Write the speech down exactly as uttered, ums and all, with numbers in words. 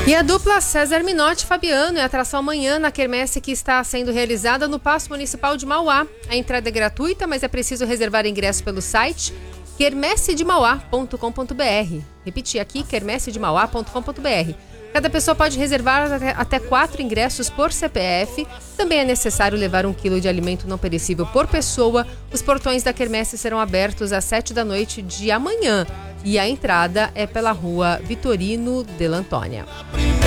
E a dupla César Minotti e Fabiano é atração amanhã na quermesse que está sendo realizada no Paço Municipal de Mauá. A entrada é gratuita, mas é preciso reservar ingresso pelo site quermesse de mauá ponto com ponto b r. Repetir aqui, quermesse de mauá ponto com ponto b r. Cada pessoa pode reservar até quatro ingressos por C P F. Também é necessário levar um quilo de alimento não perecível por pessoa. Os portões da quermesse serão abertos às sete da noite de amanhã. E a entrada é pela rua Vitorino de Antônia.